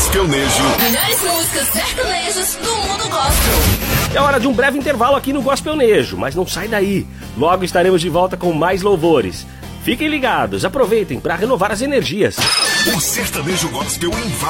Gospelnejo. Melhores músicas sertanejas do mundo gospel. É hora de um breve intervalo aqui no Gospelnejo, mas não sai daí. Logo estaremos de volta com mais louvores. Fiquem ligados, aproveitem para renovar as energias. O sertanejo gospel invade